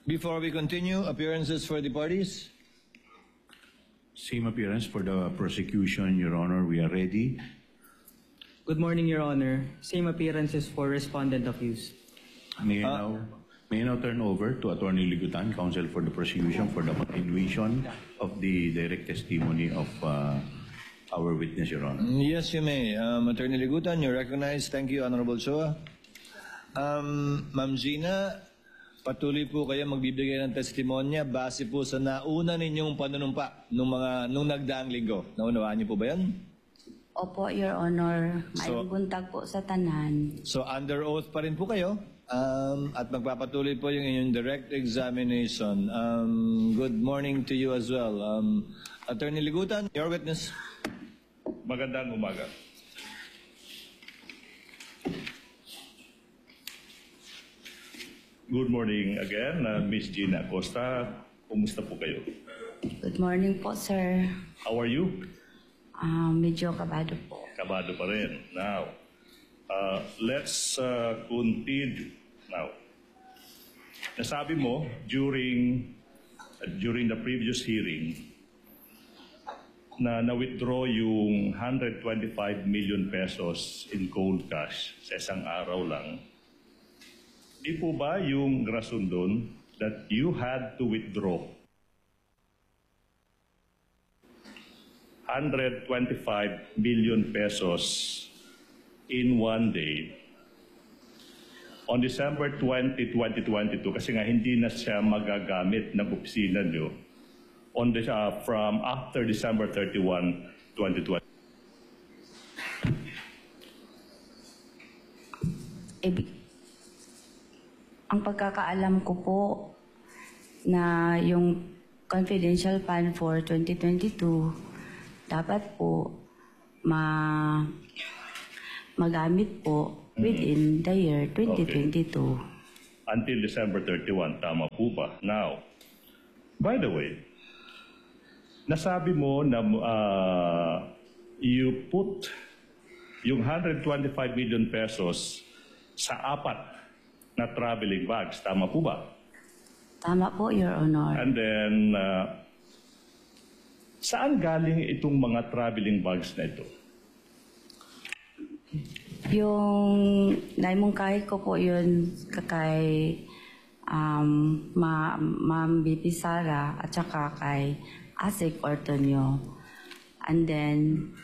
Before we continue, appearances for the parties. Same appearance for the prosecution, Your Honor. We are ready. Good morning, Your Honor. Same appearances for respondent accused. May I now turn over to Attorney Ligutan, counsel for the prosecution, for the continuation of the direct testimony of our witness, Your Honor. Yes, you may. Attorney Ligutan, you're recognized. Thank you, Honorable Chua. Ma'am Gina, patuloy po kayo magbibigay ng testimonya base po sa nauna ninyong panunumpa nung nagdaang linggo. Naunawaan niyo po ba yan? Opo, Your Honor. May buntag po sa tanan. So under oath pa rin po kayo at magpapatuloy po yung inyong direct examination. Good morning to you as well. Attorney Ligutan, your witness. Magandang umaga. Good morning again, Miss Gina Acosta. Kumusta po kayo? Good morning po, sir. How are you? Medyo kabado po. Kabado pa rin. Now, let's continue. Now, nasabi mo during the previous hearing na na-withdraw yung 125 million pesos in cold cash sa isang araw lang. Di po ba yung rason doon that you had to withdraw 125 million pesos in one day on December 20, 2022 kasi nga hindi na siya magagamit ng opisina nyo from after December 31, 2020? Ang pagkakaalam ko po na yung confidential fund for 2022 dapat po magamit po within the year 2022. Okay. Until December 31, tama po ba? Now, by the way, nasabi mo na you put yung 125 million pesos sa apat na traveling bags. Tama po ba? Tama po, Your Honor. And then, saan galing itong mga traveling bags na ito? Yung naimungkahi ko po yun kay Ma'am BP Sara at saka kay Asik Ortonio. And then,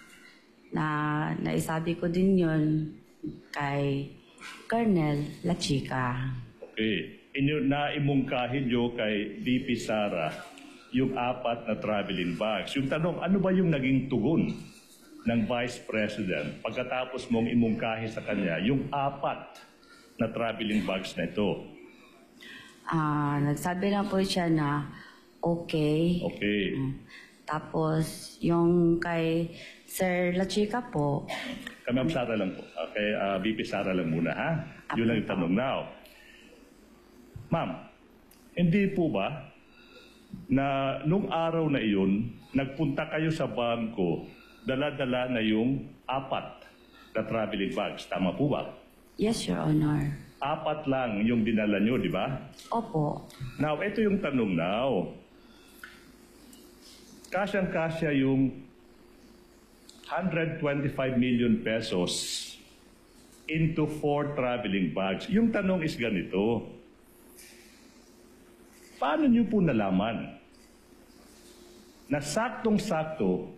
naisabi ko din yun kay Colonel La Chica. Okay. Naimungkahin nyo kay BP Sara yung apat na traveling bags. Yung tanong, ano ba yung naging tugon ng Vice President pagkatapos mong imungkahi sa kanya yung apat na traveling bags na ito? Nagsabi lang po siya na okay. Okay. Tapos, yung kay Sir La Chica po. Kay Ma'am Sara lang po. Okay, BP Sara lang muna, ha? Yun lang yung tanong. Now, Ma'am, hindi po ba na nung araw na iyon, nagpunta kayo sa bangko, dala-dala na yung apat na traveling bags. Tama po ba? Yes, Your Honor. Apat lang yung dinala nyo, di ba? Opo. Now, ito yung tanong now. Kasyang-kasya yung 125 million pesos into 4 traveling bags. Yung tanong is ganito. Paano nyo po nalaman na saktong-sakto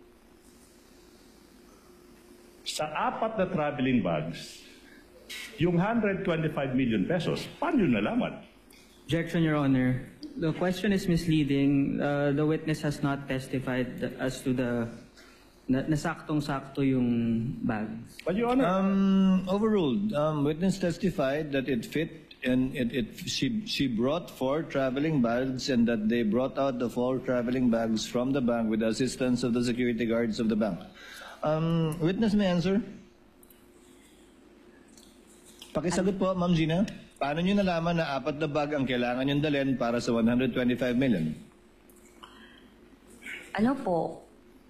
sa apat na traveling bags, yung 125 million pesos, paano nyo nalaman? Objection, Your Honor. The question is misleading. The witness has not testified as to the nasaktong-sakto yung bags. But Your Honor, Overruled. Witness testified that it fit and she brought 4 traveling bags and that they brought out the 4 traveling bags from the bank with the assistance of the security guards of the bank. Witness may answer. Pakisagot po, Ma'am Gina. Paano nyo nalaman na 4 na bag ang kailangan nyo dalhin para sa 125 million? Ano po?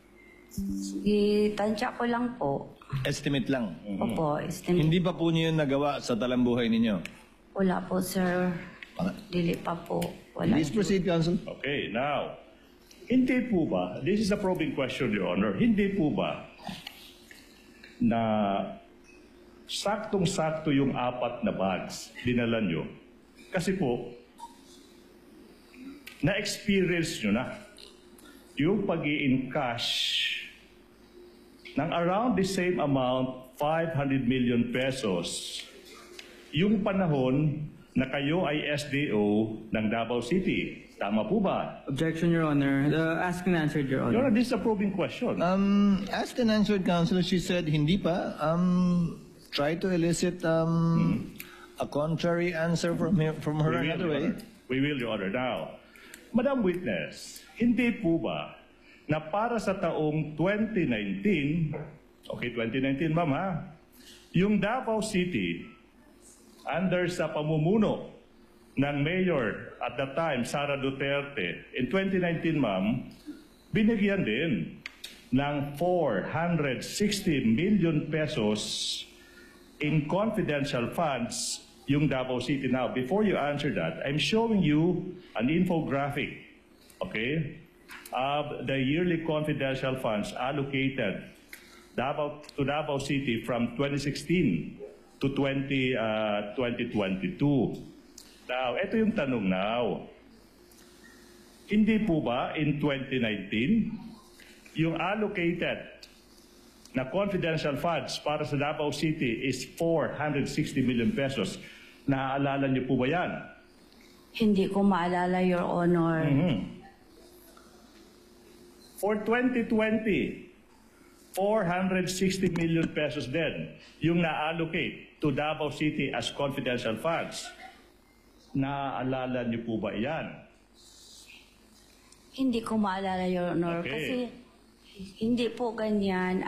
Itansya ko lang po. Estimate lang. Opo, estimate. Hindi pa po nyo yun nagawa sa talambuhay ninyo? Wala po, sir. Dili pa po. Wala. Please proceed, counsel. Okay, now, hindi po ba, this is a probing question, Your Honor, hindi po ba na saktong-sakto yung 4 na bags dinala nyo? Kasi po, na-experience nyo na yung pag-i-encash ng around the same amount, 500 million pesos, yung panahon na kayo ay SDO ng Davao City. Tama po ba? Objection, Your Honor. Asked and answered, Your Your Honor. Honor, this is a probing question. Asked and answered, counsel, she said hindi pa. Try to elicit a contrary answer from her We will, another Your way. Honor. We will, Your Honor. Now, Madam Witness, hindi po ba na para sa taong 2019, okay, 2019, ma'am ha, yung Davao City, under sa pamumuno ng Mayor at the time, Sara Duterte, in 2019, ma'am, binigyan din ng 460 million pesos in confidential funds yung Davao City. Now, before you answer that, I'm showing you an infographic, okay, of the yearly confidential funds allocated to Davao City from 2016 to 2022. Now, ito yung tanong now. Hindi po ba in 2019, yung allocated na confidential funds para sa Davao City is 460 million pesos. Naaalala niyo po ba yan? Hindi ko maalala, Your Honor. For 2020, 460 million pesos din yung na-allocate to Davao City as confidential funds. Naaalala niyo po ba yan? Hindi ko maalala, Your Honor. Okay. Kasi hindi po ganyan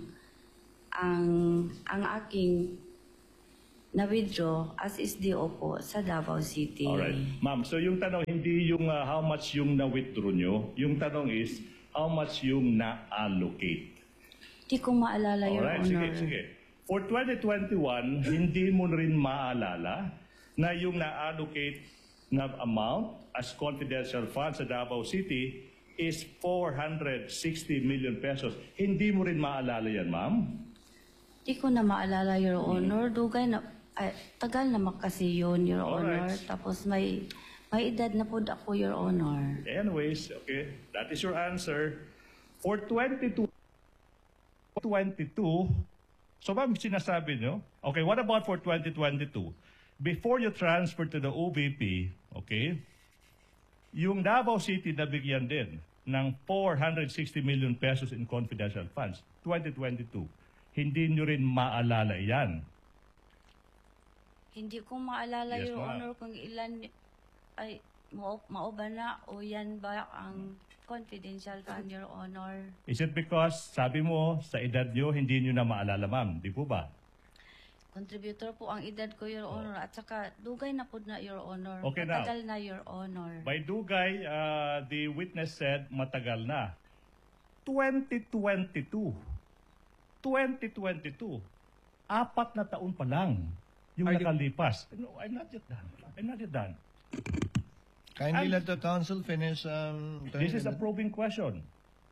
ang aking na-withdraw as SDO po sa Davao City. Alright. Ma'am, so yung tanong, hindi yung how much yung na-withdraw nyo. Yung tanong is, how much yung na-allocate. Hindi ko maalala, Your Alright, Honor. sige. For 2021, hindi mo rin maalala na yung na-allocate na amount as confidential funds sa Davao City is 460 million pesos. Hindi mo rin maalala yan, ma'am? Hindi ko na maalala, Your Honor. Dugay na, tagal naman kasi yun, Your Honor. Alright. Tapos may edad na po ako, Your Honor. Anyways, okay, that is your answer. For 22, so ma'am, sinasabi nyo, okay, what about for 2022? Before you transfer to the OVP, okay, yung Davao City nabigyan din ng 460 million pesos in confidential funds, 2022. Hindi nyo rin maalala yan. Hindi ko maalala, Yes, Your ma'am. Honor, kung ilan ay mao ba na o yan ba ang confidential fund, Your Honor. Is it because, sabi mo, sa edad nyo, hindi nyo na maalala, ma'am? Di po ba? Contributor po ang edad ko, Your Honor. At saka, dugay na po na, Your Honor. Okay, now. Matagal na, Your Honor. By Dugay, the witness said matagal na. 2022. 2022. 4 na taon pa lang yung nakalipas. No, I'm not yet done. I'm not yet done. Kindly let the counsel finish. This is a probing question.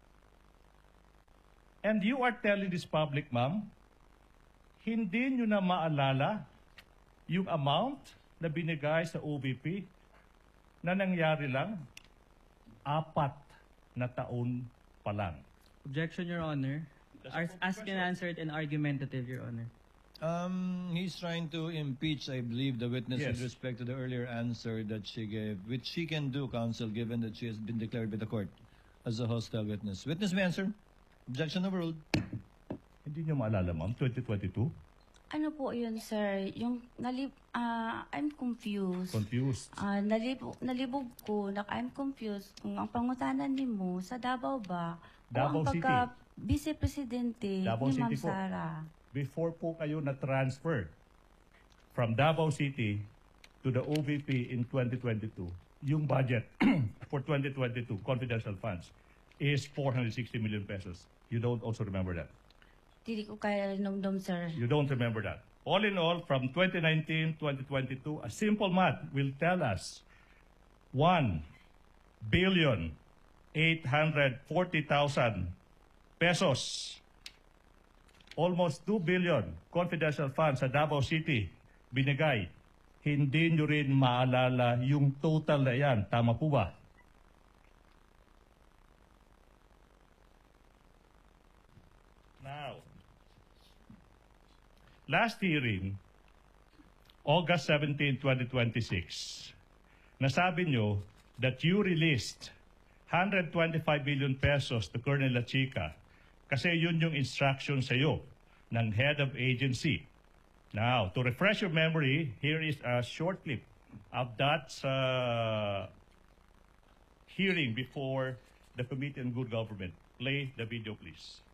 And you are telling this public, ma'am, hindi nyo na maalala yung amount na binigay sa OVP na nangyari lang 4 na taon pa lang. Objection, Your Honor. Asked and answered and argumentative, Your Honor. He's trying to impeach, I believe, the witness Yes. with respect to the earlier answer that she gave, which she can do, counsel, given that she has been declared by the court as a hostile witness. Witness may answer. Objection overruled. Hindi nyo maalala, ma'am, 2022? Ano po yun, sir? Yung I'm confused. Confused. Nalibog ko, I'm confused kung ang pangutanan ni mo sa Davao ba Davao o ang City. pagka-vice-presidente Davao ni Ma'am City po. Sara. Before po kayo na-transfer from Davao City to the OVP in 2022, yung budget for 2022, confidential funds, is 460 million pesos. You don't also remember that? Hindi ko kaya numdum, sir. You don't remember that? All in all, from 2019-2022, a simple math will tell us 1,840,000 pesos. Almost 2 billion confidential funds sa Davao City binigay. Hindi nyo rin maalala yung total na yan. Tama po ba? Now, last hearing, August 17, 2026, nasabi nyo that you released 125 million pesos to Colonel La Chica kasi yun yung instruction sa iyo ng head of agency. Now, to refresh your memory, here is a short clip of that hearing before the Committee on Good Government. Play the video, please.